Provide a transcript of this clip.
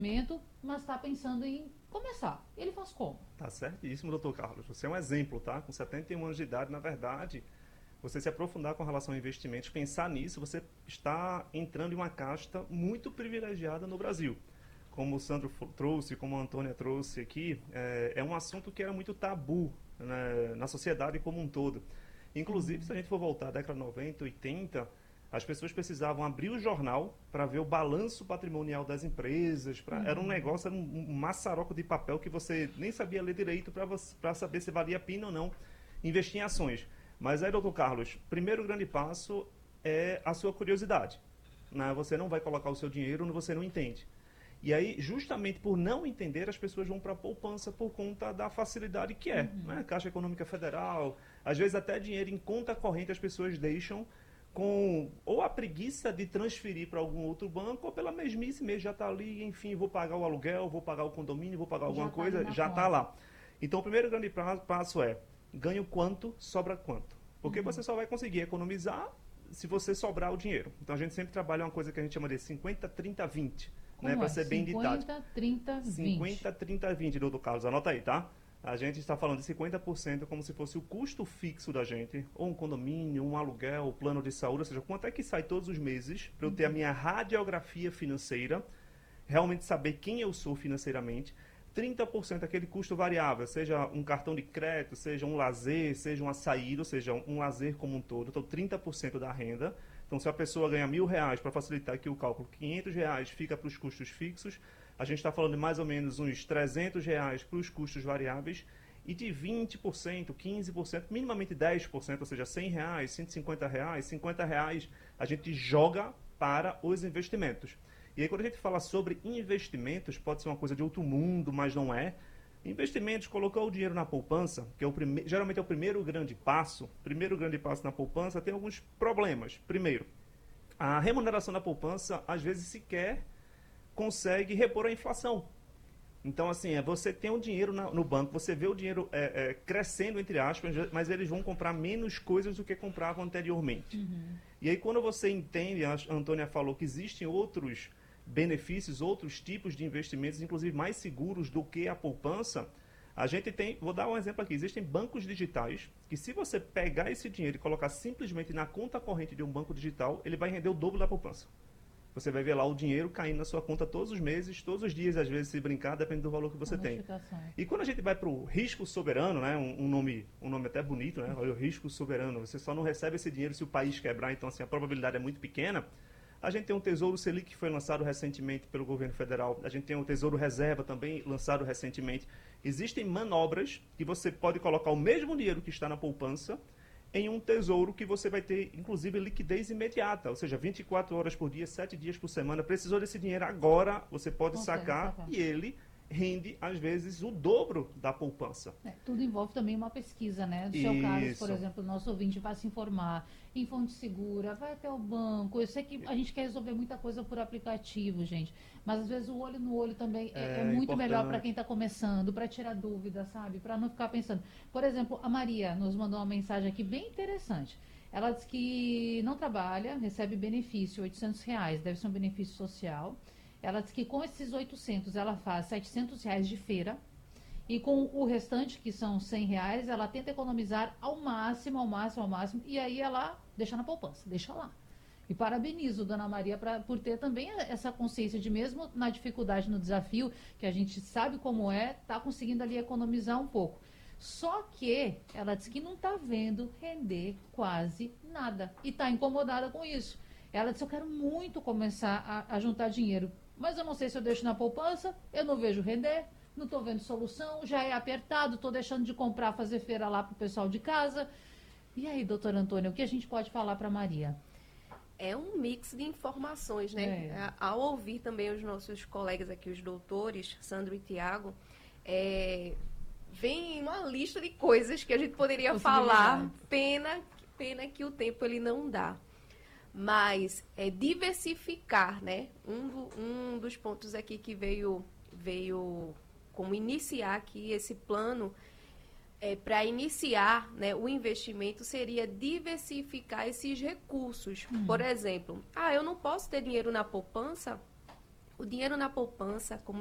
mas está pensando em começar. Ele faz como? Tá certíssimo, doutor Carlos. Você é um exemplo, tá? Com 71 anos de idade, na verdade, você se aprofundar com relação a investimentos, pensar nisso, você está entrando em uma casta muito privilegiada no Brasil. Como o Sandro trouxe, como a Antônia trouxe aqui, é um assunto que era muito tabu, né, na sociedade como um todo. Inclusive, se a gente for voltar à década de 90, 80, as pessoas precisavam abrir o jornal para ver o balanço patrimonial das empresas. Era um negócio, era um maçaroco de papel que você nem sabia ler direito para saber se valia a pena ou não investir em ações. Mas aí, doutor Carlos, primeiro grande passo é a sua curiosidade. Né? Você não vai colocar o seu dinheiro onde você não entende. E aí, justamente por não entender, as pessoas vão para a poupança por conta da facilidade que é. Né? Caixa Econômica Federal, às vezes até dinheiro em conta corrente as pessoas deixam com ou a preguiça de transferir para algum outro banco, ou pela mesmice mesmo, já está ali, enfim, vou pagar o aluguel, vou pagar o condomínio, vou pagar alguma coisa, já está lá. Então, o primeiro grande passo é, ganho quanto, sobra quanto. Porque você só vai conseguir economizar se você sobrar o dinheiro. Então, a gente sempre trabalha uma coisa que a gente chama de 50, 30, 20. Né, para ser bem ditado. 50, 30, 20. 50, 30, 20, doutor Carlos. Anota aí, tá? A gente está falando de 50% como se fosse o custo fixo da gente, ou um condomínio, um aluguel, um plano de saúde, ou seja, quanto é que sai todos os meses para eu ter a minha radiografia financeira, realmente saber quem eu sou financeiramente. 30% aquele custo variável, seja um cartão de crédito, seja um lazer, seja uma saída, ou seja, um lazer como um todo. Então, 30% da renda. Então, se a pessoa ganha R$ 1.000, para facilitar aqui o cálculo, R$ 500 fica para os custos fixos. A gente está falando de mais ou menos uns R$ 300 para os custos variáveis. E de 20%, 15%, minimamente 10%, ou seja, R$ 100, R$ 150, R$ 50, a gente joga para os investimentos. E aí, quando a gente fala sobre investimentos, pode ser uma coisa de outro mundo, mas não é. Investimentos, colocar o dinheiro na poupança, que é geralmente é o primeiro grande passo. Primeiro grande passo na poupança tem alguns problemas. Primeiro, a remuneração da poupança, às vezes, sequer consegue repor a inflação. Então, assim, você tem o dinheiro no banco, você vê o dinheiro crescendo, entre aspas, mas eles vão comprar menos coisas do que compravam anteriormente. E aí, quando você entende, a Antônia falou que existem outros benefícios, outros tipos de investimentos, inclusive mais seguros do que a poupança, a gente tem, vou dar um exemplo aqui, existem bancos digitais que, se você pegar esse dinheiro e colocar simplesmente na conta corrente de um banco digital, ele vai render o dobro da poupança. Você vai ver lá o dinheiro caindo na sua conta todos os meses, todos os dias, às vezes, se brincar, depende do valor que você tem. E quando a gente vai para o risco soberano, né, um nome até bonito, né, o risco soberano, você só não recebe esse dinheiro se o país quebrar, então assim, a probabilidade é muito pequena. A gente tem um Tesouro Selic que foi lançado recentemente pelo governo federal. A gente tem o Tesouro Reserva também lançado recentemente. Existem manobras que você pode colocar o mesmo dinheiro que está na poupança em um tesouro que você vai ter, inclusive, liquidez imediata, ou seja, 24 horas por dia, 7 dias por semana. Precisou desse dinheiro agora, você pode sacar e ele rende, às vezes, o dobro da poupança. Tudo envolve também uma pesquisa, né? No seu caso, por exemplo, o nosso ouvinte vai se informar em fonte segura, vai até o banco. Eu sei que a gente quer resolver muita coisa por aplicativo, gente, mas às vezes o olho no olho também é muito importante. Melhor para quem está começando, para tirar dúvidas, sabe? Para não ficar pensando. Por exemplo, a Maria nos mandou uma mensagem aqui bem interessante. Ela diz que não trabalha, recebe benefício, R$ 800, deve ser um benefício social. Ela diz que com esses 800 ela faz R$ 700 de feira e com o restante, que são R$ 100, ela tenta economizar ao máximo, e aí ela deixa na poupança, deixa lá. E parabenizo Dona Maria por ter também essa consciência de, mesmo na dificuldade, no desafio, que a gente sabe como tá conseguindo ali economizar um pouco. Só que ela diz que não está vendo render quase nada e está incomodada com isso. Ela disse, eu quero muito começar a juntar dinheiro, mas eu não sei se eu deixo na poupança, eu não vejo render, não estou vendo solução, já é apertado, estou deixando de comprar, fazer feira lá para o pessoal de casa. E aí, doutora Antônia, o que a gente pode falar para Maria? É um mix de informações, né? Ao ouvir também os nossos colegas aqui, os doutores, Sandro e Tiago, vem uma lista de coisas que a gente poderia falar, pena que o tempo ele não dá. Mas diversificar, né? Um dos pontos aqui que veio como iniciar aqui esse plano, para iniciar, né, o investimento seria diversificar esses recursos. Por exemplo, eu não posso ter dinheiro na poupança O dinheiro na poupança, como